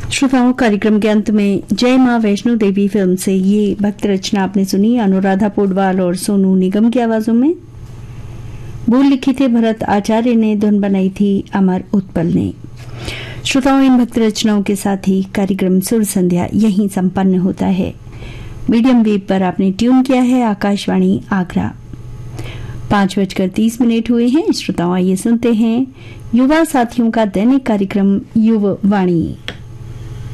श्रोताओं, कार्यक्रम के अंत में जय मां वैष्णो देवी फिल्म से ये भक्त रचना आपने सुनी अनुराधा पोडवाल और सोनू निगम की आवाजों में। बोल लिखे थे भरत आचार्य ने, धुन बनाई थी अमर उत्पल ने। श्रोताओं, इन भक्त रचनाओं के साथ ही कार्यक्रम सुर संध्या यहीं संपन्न होता है। मीडियम वेव पर आपने ट्यून किया है आकाशवाणी आगरा। 5:30 हुए हैं। श्रोताओं, आइए सुनते हैं युवा साथियों का दैनिक कार्यक्रम युवा वाणी।